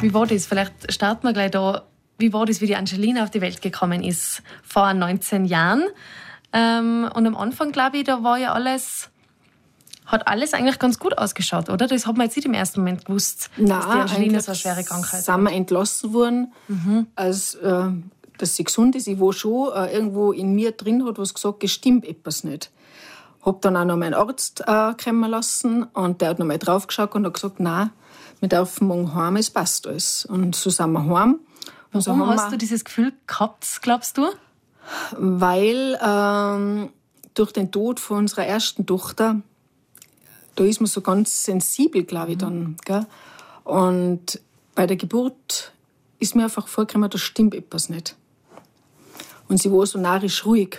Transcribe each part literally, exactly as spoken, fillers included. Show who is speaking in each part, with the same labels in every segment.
Speaker 1: Wie war das? Vielleicht starten wir gleich da. Wie war das, wie die Angelina auf die Welt gekommen ist? Vor neunzehn Jahren. Ähm, und am Anfang, glaube ich, da war ja alles, hat alles eigentlich ganz gut ausgeschaut, oder? Das hat man jetzt nicht im ersten Moment gewusst,
Speaker 2: Nein,
Speaker 1: dass die Angelina so eine schwere Krankheit hat.
Speaker 2: Sind wir entlassen worden, mhm. als, äh, dass sie gesund ist. Ich war schon äh, irgendwo in mir drin, hat was gesagt, es stimmt etwas nicht. Hab dann auch noch meinen Arzt äh, kommen lassen und der hat noch mal drauf geschaut und hat gesagt, nein, wir dürfen morgen heim, es passt alles. Und so sind wir heim.
Speaker 1: Warum so hast wir, du dieses Gefühl gehabt, glaubst du?
Speaker 2: Weil ähm, durch den Tod von unserer ersten Tochter, da ist man so ganz sensibel, glaube ich, dann. Gell? Und bei der Geburt ist mir einfach vorgekommen, da stimmt etwas nicht. Und sie war so narrisch ruhig.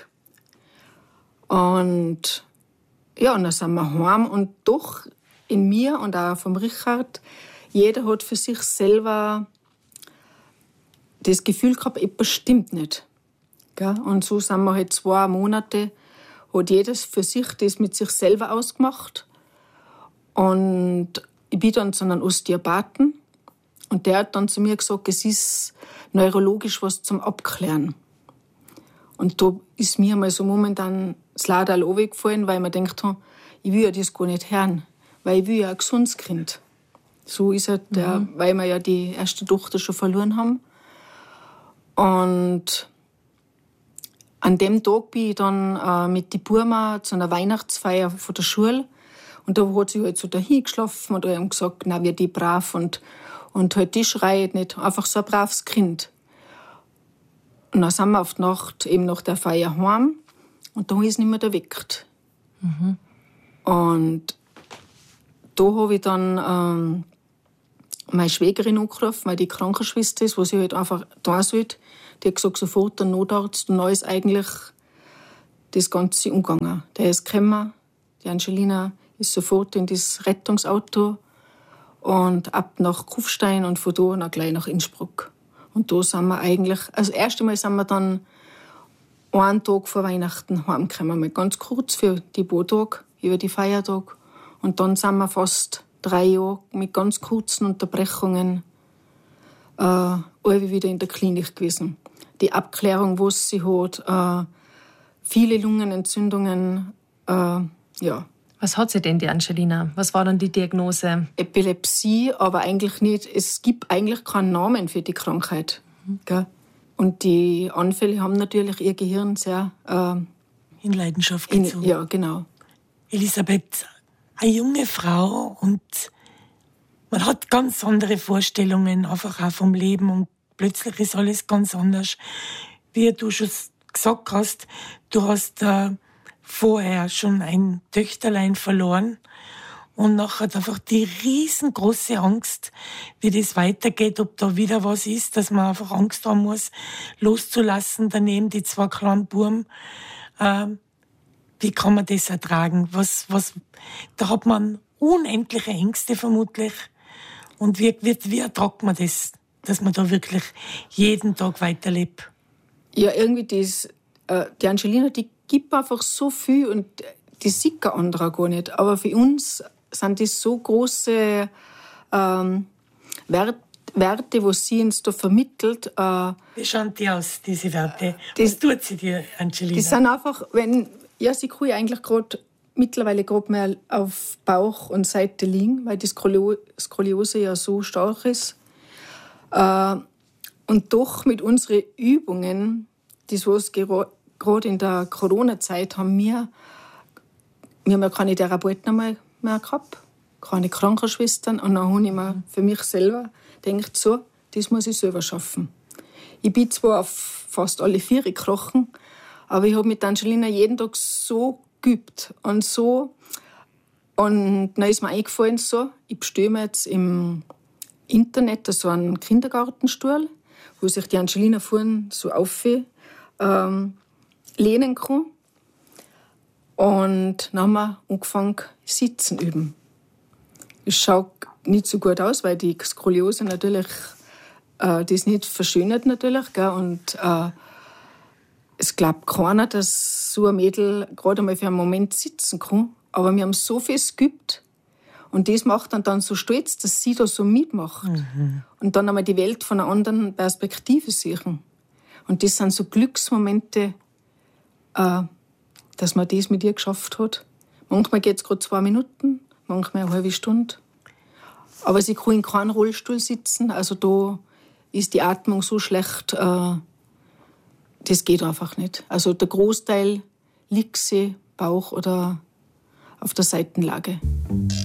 Speaker 2: Und ja, und dann sind wir heim. Und doch in mir und auch vom Richard, jeder hat für sich selber das Gefühl gehabt, etwas stimmt nicht. Gell? Und so sind wir halt zwei Monate, hat jeder für sich das mit sich selber ausgemacht. Und ich bin dann zu einem Osteopathen und der hat dann zu mir gesagt, es ist neurologisch was zum Abklären. Und da ist mir mal so momentan das Ladal runtergefallen, weil ich mir gedacht habe, ich will ja das gar nicht hören, weil ich will ja ein gesundes Kind. So ist es, mhm. weil wir ja die erste Tochter schon verloren haben. Und an dem Tag bin ich dann äh, mit die Burma zu einer Weihnachtsfeier von der Schule. Und da hat sie halt so dahin geschlafen und haben gesagt, na, wir die brav und, und halt die schreit nicht. Einfach so ein braves Kind. Und dann sind wir auf die Nacht eben nach der Feier heim und da ist nicht mehr erweckt. Mhm. Und da habe ich dann ähm, meine Schwägerin angerufen, weil die Krankenschwester ist, wo sie halt einfach da sollte. Die hat gesagt, sofort der Notarzt. Und dann ist eigentlich das Ganze umgegangen. Der ist gekommen, die Angelina ist sofort in das Rettungsauto und ab nach Kufstein und von da dann gleich nach Innsbruck. Und da sind wir eigentlich, also das erste Mal sind wir dann einen Tag vor Weihnachten heimgekommen, mal ganz kurz für die paar Tage, über die Feiertage. Und dann sind wir fast drei Jahre mit ganz kurzen Unterbrechungen äh, alle wieder in der Klinik gewesen. Die Abklärung, was sie hat, äh, viele Lungenentzündungen, äh, ja.
Speaker 1: Was hat sie denn, die Angelina? Was war dann die Diagnose?
Speaker 2: Epilepsie, aber eigentlich nicht. Es gibt eigentlich keinen Namen für die Krankheit. Mhm. Gell? Und die Anfälle haben natürlich ihr Gehirn sehr äh,
Speaker 3: in Leidenschaft gezogen.
Speaker 2: In, ja, genau.
Speaker 3: Elisabeth, eine junge Frau und man hat ganz andere Vorstellungen einfach auch vom Leben und plötzlich ist alles ganz anders. Wie du schon gesagt hast, du hast äh, vorher schon ein Töchterlein verloren und nachher hat einfach die riesengroße Angst, wie das weitergeht, ob da wieder was ist, dass man einfach Angst haben muss, loszulassen, daneben die zwei kleinen Buben. Äh, wie kann man das ertragen? Was, was, da hat man unendliche Ängste vermutlich. Und wie, wie, wie ertragt man das, dass man da wirklich jeden Tag weiterlebt?
Speaker 2: Ja, irgendwie das, äh, die Angelina, die gibt einfach so viel und die sieht kein anderer gar nicht. Aber für uns sind das so große ähm, Wert, Werte, die sie uns da vermittelt. Äh,
Speaker 3: wie schauen die aus, diese Werte? Was
Speaker 2: das,
Speaker 3: tut sie dir, Angelina?
Speaker 2: Die sind einfach, wenn, ja, sie kann eigentlich gerade mittlerweile gerade mehr auf Bauch und Seite liegen, weil die Skoliose ja so stark ist. Äh, und doch mit unseren Übungen, das was gerade in der Corona-Zeit haben wir, wir haben ja keine Therapeuten mehr, mehr gehabt, keine Krankenschwestern. Und dann habe ich mir für mich selber gedacht, so, das muss ich selber schaffen. Ich bin zwar auf fast alle vier gekrochen, aber ich habe mit Angelina jeden Tag so geübt und so. Und dann ist mir eingefallen, so, ich bestelle mir jetzt im Internet so einen Kindergartenstuhl, wo sich die Angelina vorne so auf ähm, lehnen kann. Und dann haben wir angefangen, sitzen üben. Es schaut nicht so gut aus, weil die Skoliose natürlich äh, das nicht verschönert natürlich, gell? Und äh, es glaubt keiner, dass so ein Mädel gerade einmal für einen Moment sitzen kann. Aber wir haben so viel geübt. Und das macht dann, dann so stolz, dass sie da so mitmacht. Mhm. Und dann einmal die Welt von einer anderen Perspektive sehen. Und das sind so Glücksmomente, äh, dass man das mit ihr geschafft hat. Manchmal geht es gerade zwei Minuten, manchmal eine halbe Stunde. Aber sie kann in keinem Rollstuhl sitzen. Also da ist die Atmung so schlecht, äh, das geht einfach nicht. Also der Großteil liegt sie Bauch oder auf der Seitenlage.